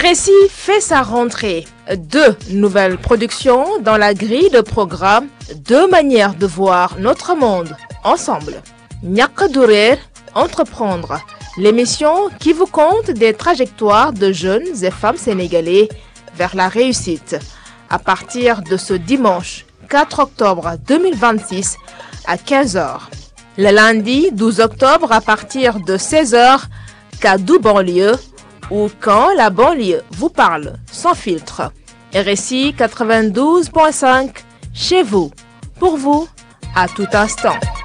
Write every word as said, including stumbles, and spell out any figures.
R S I fait sa rentrée. Deux nouvelles productions dans la grille de programme, deux manières de voir notre monde ensemble. Ñàkk du réer, entreprendre, l'émission qui vous conte des trajectoires de jeunes et femmes sénégalais vers la réussite. À partir de ce dimanche quatre octobre deux mille vingt-six à quinze heures. Le lundi douze octobre à partir de seize heures, Kaddu banlieue ou quand la banlieue vous parle sans filtre. R S I quatre-vingt-douze point cinq, chez vous, pour vous, à tout instant.